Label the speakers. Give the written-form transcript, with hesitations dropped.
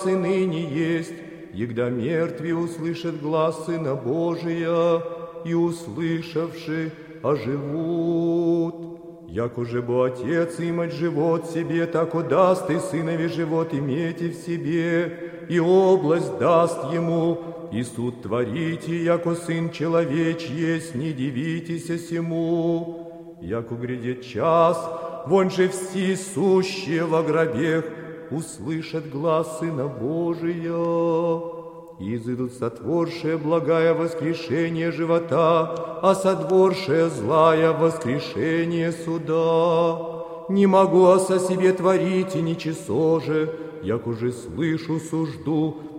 Speaker 1: и ныне есть, егда мертвые услышат глаз Сына Божия, и, услышавши, оживут. Яко же бы Отец имать живот себе, так даст и Сынове живот иметь и в себе, и область даст Ему, и суд творите, яко Сын Человеч есть, не дивитесь сему. Яко грядет час, вон же все сущие во гробех услышат глас Сына Божия. И изыдут сотворшие благая воскрешение живота, а сотворшие злая воскрешение суда. Не могу о себе творить и ничего же, як уже слышу сужду,